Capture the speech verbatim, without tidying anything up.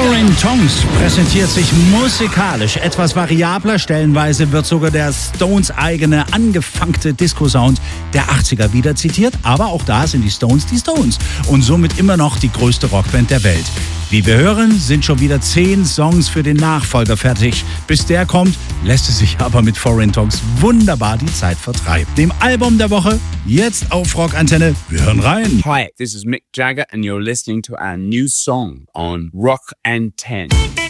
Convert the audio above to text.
Foreign Tongues präsentiert sich musikalisch etwas variabler. Stellenweise wird sogar der Stones eigene angefangte Disco-Sound der achtziger wieder zitiert. Aber auch da sind die Stones die Stones und somit immer noch die größte Rockband der Welt. Wie wir hören, sind schon wieder zehn Songs für den Nachfolger fertig. Bis der kommt, lässt es sich aber mit Foreign Tongues wunderbar die Zeit vertreiben. Dem Album der Woche, jetzt auf Rockantenne. Wir hören rein. Hi, this is Mick Jagger and you're listening to our new song on Rock and ten.